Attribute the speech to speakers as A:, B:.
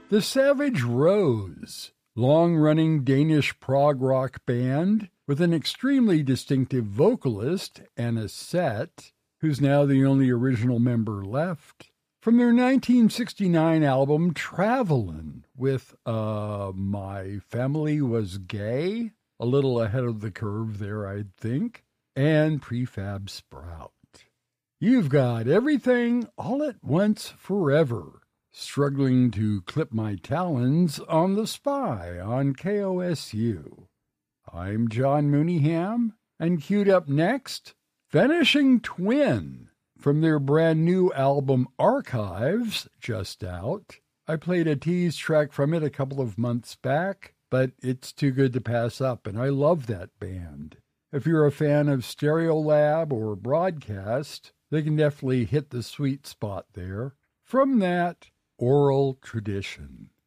A: The Savage Rose, long-running Danish prog rock band with an extremely distinctive vocalist, Anna Sett, who's now the only original member left. From their 1969 album Travelin' with My Family Was Gay, a little ahead of the curve there, I'd think, and Prefab Sprout. You've got Everything All at Once Forever, struggling to clip my talons on The Spy on KOSU. I'm John Mooneyham, and queued up next, Vanishing Twin, from their brand new album Archives, just out. I played a tease track from it a couple of months back, but it's too good to pass up, and I love that band. If you're a fan of Stereolab or Broadcast, they can definitely hit the sweet spot there. From that, Oral Tradition.